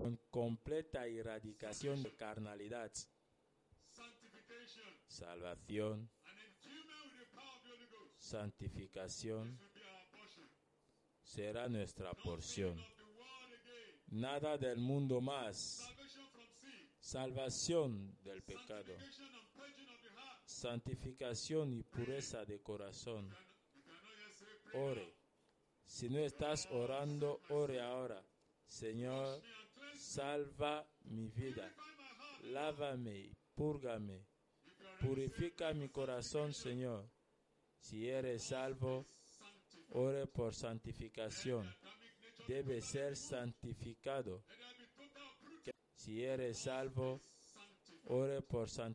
completa erradicación de carnalidad, salvación, santificación será nuestra porción. Nada del mundo más. Salvación del pecado, santificación y pureza de corazón. Ore. Si no estás orando, ore ahora. Señor, salva mi vida. Lávame, púrgame. Purifica mi corazón, Señor. Si eres salvo, ore por santificación. Debe ser santificado. Si eres salvo, ore por santificación.